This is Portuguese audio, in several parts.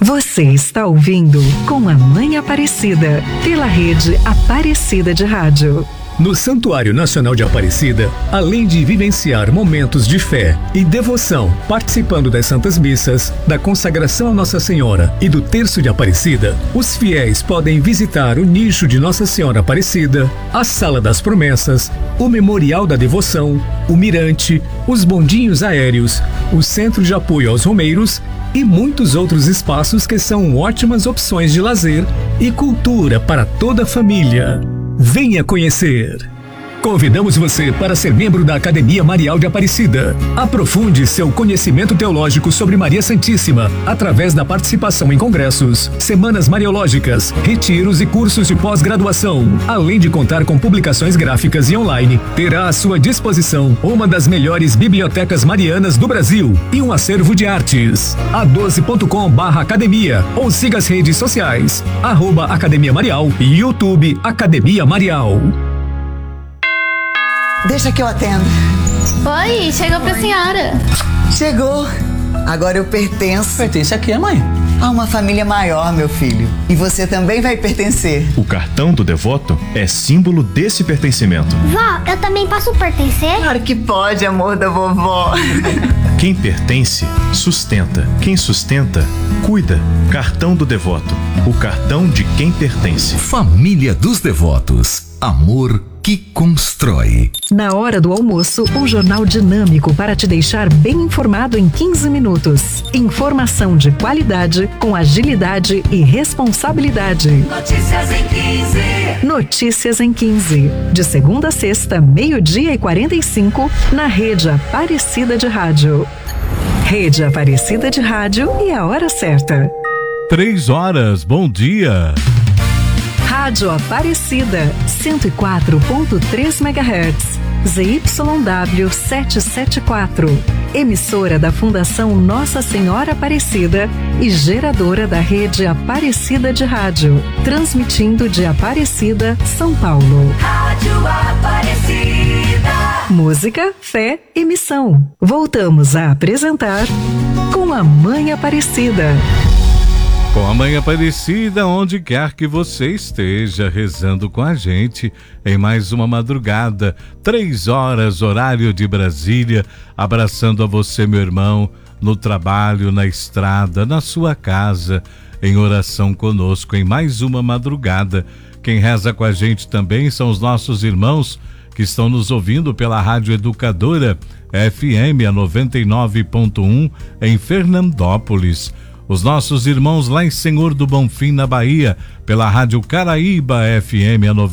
Você está ouvindo Com a Mãe Aparecida, pela rede Aparecida de Rádio. No Santuário Nacional de Aparecida, além de vivenciar momentos de fé e devoção, participando das Santas Missas, da consagração a Nossa Senhora e do Terço de Aparecida, os fiéis podem visitar o nicho de Nossa Senhora Aparecida, a Sala das Promessas, o Memorial da Devoção, o Mirante, os bondinhos aéreos, o Centro de Apoio aos Romeiros e muitos outros espaços que são ótimas opções de lazer e cultura para toda a família. Venha conhecer! Convidamos você para ser membro da Academia Marial de Aparecida. Aprofunde seu conhecimento teológico sobre Maria Santíssima através da participação em congressos, semanas mariológicas, retiros e cursos de pós-graduação. Além de contar com publicações gráficas e online, terá à sua disposição uma das melhores bibliotecas marianas do Brasil e um acervo de artes. a12.com/academia ou siga as redes sociais, @Academia Marial e YouTube Academia Marial. Deixa que eu atendo. Oi, chegou pra senhora. Chegou. Agora eu pertenço. Pertence a quê, mãe? A uma família maior, meu filho. E você também vai pertencer. O cartão do devoto é símbolo desse pertencimento. Vó, eu também posso pertencer? Claro que pode, amor da vovó. Quem pertence, sustenta. Quem sustenta, cuida. Cartão do devoto. O cartão de quem pertence. Família dos Devotos. Amor que constrói. Na hora do almoço, um jornal dinâmico para te deixar bem informado em 15 minutos. Informação de qualidade, com agilidade e responsabilidade. Notícias em 15. Notícias em 15. De segunda a sexta, 12:45, na rede Aparecida de Rádio. Rede Aparecida de Rádio e a hora certa. 3 horas, bom dia. Rádio Aparecida, 104.3 MHz, ZYW 774, emissora da Fundação Nossa Senhora Aparecida e geradora da rede Aparecida de Rádio, transmitindo de Aparecida, São Paulo. Rádio Aparecida. Música, fé e missão. Voltamos a apresentar Com a Mãe Aparecida. Com a Mãe Aparecida, onde quer que você esteja, rezando com a gente em mais uma madrugada, 3 horas, horário de Brasília, abraçando a você, meu irmão, no trabalho, na estrada, na sua casa, em oração conosco em mais uma madrugada. Quem reza com a gente também são os nossos irmãos que estão nos ouvindo pela Rádio Educadora FM, a 99.1 em Fernandópolis. Os nossos irmãos lá em Senhor do Bonfim, na Bahia, pela Rádio Caraíba FM, a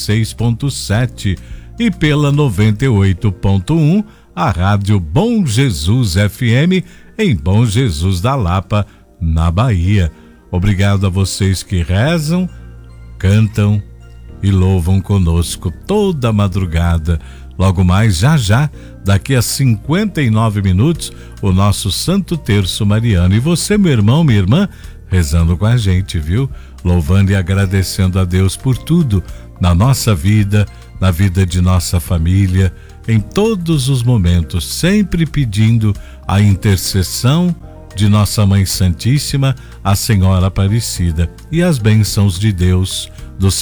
96.7 e pela 98.1, a Rádio Bom Jesus FM, em Bom Jesus da Lapa, na Bahia. Obrigado a vocês que rezam, cantam e louvam conosco toda a madrugada. Logo mais, já, daqui a 59 minutos, o nosso Santo Terço Mariano. E você, meu irmão, minha irmã, rezando com a gente, viu? Louvando e agradecendo a Deus por tudo, na nossa vida, na vida de nossa família, em todos os momentos, sempre pedindo a intercessão de nossa Mãe Santíssima, a Senhora Aparecida, e as bênçãos de Deus, do